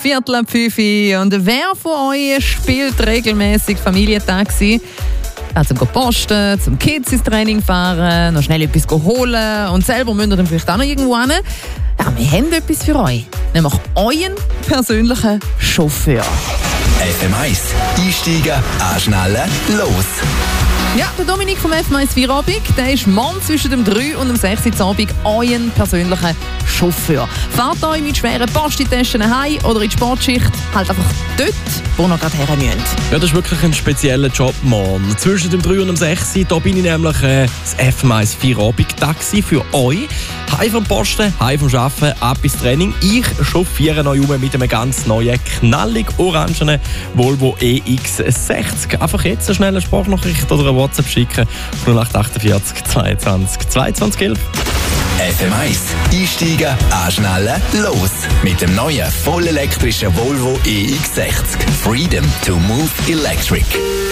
4:45. Und wer von euch spielt regelmäßig Familientaxi? Also posten, zum Kids ins Training fahren, noch schnell etwas holen und selber müsst ihr dann vielleicht auch noch irgendwo hin. Ja, wir haben etwas für euch. Nämlich euren persönlichen Chauffeur. FM1 einsteigen, anschnallen, los! Ja, der Dominik vom FM1 Feierabend, der ist morgen zwischen dem 3 und dem 6 Uhr Abend euren persönlichen Chauffeur. Fahrt euch mit schweren Postitaschen heim oder in die Sportschicht, halt einfach dort, wo ihr gerade her müsst. Ja, das ist wirklich ein spezieller Job, Mann. Zwischen dem 3 und dem 6 Uhr, da bin ich nämlich das FM1 Feierabend-Taxi für euch. Heim vom Posten, heim vom Arbeiten, ab ins Training. Ich chauffiere euch mit einem ganz neuen, knallig-orangenen Volvo EX60. Einfach jetzt eine schnelle Sprachnachricht oder eine WhatsApp schicken auf 0848 22 22 11. FM1 einsteigen, anschnallen, los! Mit dem neuen vollelektrischen Volvo EX60. Freedom to move electric.